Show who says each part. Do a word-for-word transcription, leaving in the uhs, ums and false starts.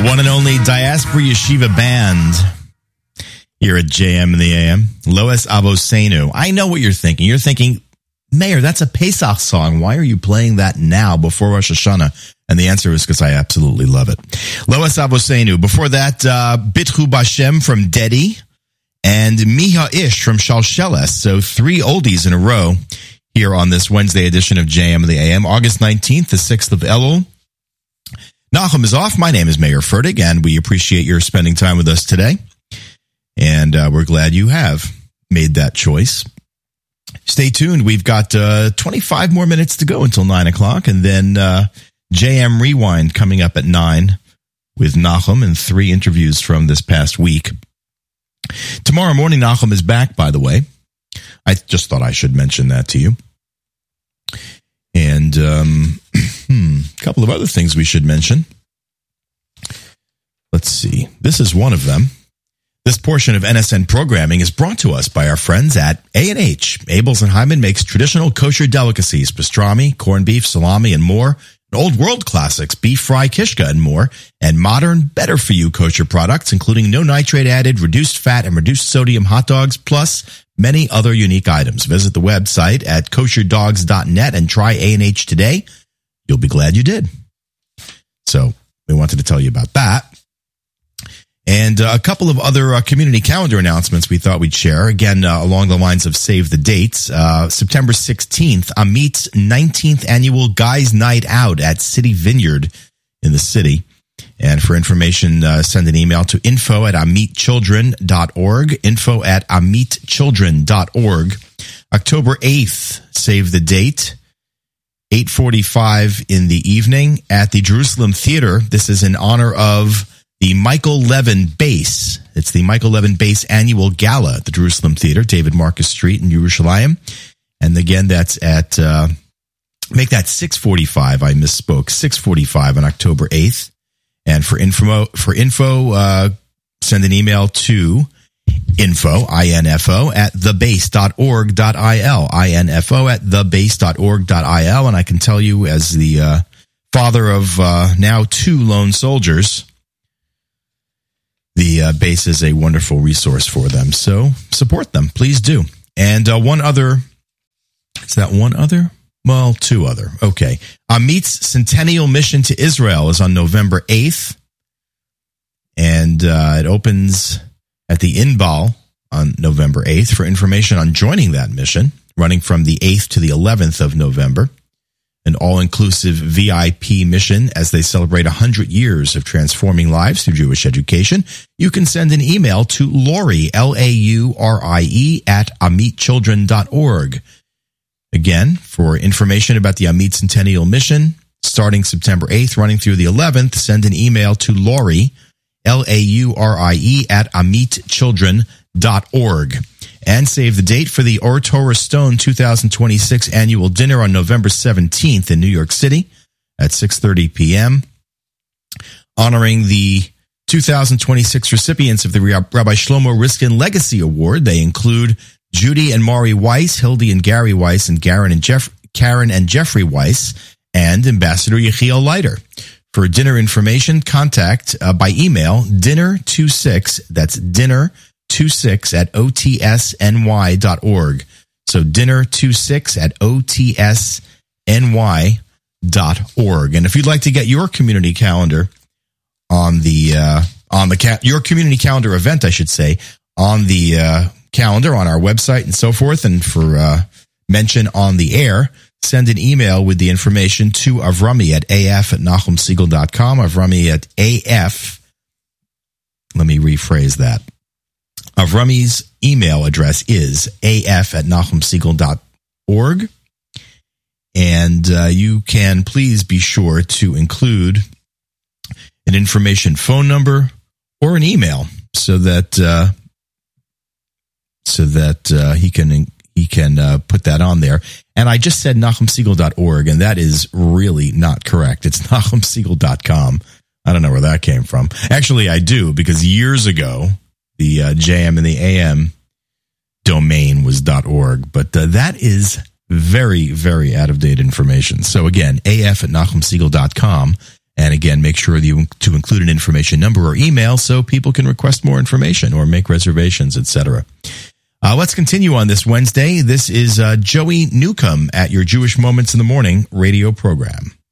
Speaker 1: one and only Diaspora Yeshiva Band here at J M in the A M. Lois Avosenu. I know what you're thinking. You're thinking, Mayor, that's a Pesach song. Why are you playing that now before Rosh Hashanah? And the answer is because I absolutely love it. Lois Avosenu. Before that, uh, Bitchu Bashem from Dedi and Miha Ish from Shalsheles. So three oldies in a row here on this Wednesday edition of J M in the A M. August nineteenth, the sixth of Elul. Nachum is off. My name is Mayor Fertig, and we appreciate your spending time with us today. And uh, we're glad you have made that choice. Stay tuned. We've got uh, twenty-five more minutes to go until nine o'clock, and then uh, J M Rewind coming up at nine with Nachum and three interviews from this past week. Tomorrow morning, Nachum is back, by the way. I just thought I should mention that to you. And um, hmm, a couple of other things we should mention. Let's see. This is one of them. This portion of N S N programming is brought to us by our friends at A and H. Abels and Hyman makes traditional kosher delicacies, pastrami, corned beef, salami, and more. Old world classics, beef fry, kishka, and more. And modern, better-for-you kosher products, including no nitrate added, reduced fat, and reduced sodium hot dogs, plus many other unique items. Visit the website at kosher dogs dot net and try A and H today. You'll be glad you did. So we wanted to tell you about that. And uh, a couple of other uh, community calendar announcements we thought we'd share. Again, uh, along the lines of save the dates. Uh, September sixteenth, Amit's nineteenth annual Guys Night Out at City Vineyard in the city. And for information, uh, send an email to info at amit children dot org, info at amit children dot org. October eighth, save the date, eight forty-five in the evening at the Jerusalem Theater. This is in honor of the Michael Levin Bass. It's the Michael Levin Bass Annual Gala at the Jerusalem Theater, David Marcus Street in Yerushalayim. And again, that's at, uh, make that six forty-five. I misspoke. six forty-five on October eighth. And for info, for info, uh, send an email to info, I N F O, at the base dot org dot I L, I N F O at the base dot org dot I L. And I can tell you, as the uh, father of uh, now two lone soldiers, the uh, base is a wonderful resource for them. So support them. Please do. And uh, one other, is that one other? Well, two other. Okay. Amit's Centennial Mission to Israel is on November eighth. And uh, it opens at the Inbal on November eighth. For information on joining that mission, running from the eighth to the eleventh of November, an all-inclusive V I P mission as they celebrate one hundred years of transforming lives through Jewish education, you can send an email to Laurie, L A U R I E, at amit children dot org. Again, for information about the Amit Centennial Mission, starting September eighth, running through the eleventh, send an email to Laurie, L A U R I E, at amit children dot org. And save the date for the Or Torah Stone two thousand twenty-six annual dinner on November seventeenth in New York City at six thirty p.m., honoring the two thousand twenty-six recipients of the Rabbi Shlomo Riskin Legacy Award. They include Judy and Maury Weiss, Hildy and Gary Weiss, and Karen and, Jeff- Karen and Jeffrey Weiss, and Ambassador Yechiel Leiter. For dinner information, contact uh, by email dinner twenty-six, that's dinner twenty-six at O T S N Y dot org. So dinner twenty-six at O T S N Y dot org. And if you'd like to get your community calendar on the, uh, on the, ca- your community calendar event, I should say, on the, uh, calendar on our website and so forth, and for, uh, mention on the air, send an email with the information to Avrami at af at nachum siegel dot com, Avrami at af. Let me rephrase that. Avrami's email address is af at nachum siegel dot org. And uh, you can please be sure to include an information phone number or an email so that uh, so that uh, he can he can uh, put that on there. And I just said nachum siegel dot org, and that is really not correct. It's nachum siegel dot com. I don't know where that came from. Actually, I do, because years ago, the uh, J M and the A M domain was .org, but uh, that is very, very out-of-date information. So again, af at nachum siegel dot com, And again, make sure you, to include an information number or email so people can request more information or make reservations, et cetera. Uh, let's continue on this Wednesday. This is uh, Joey Newcomb at your Jewish Moments in the Morning radio program.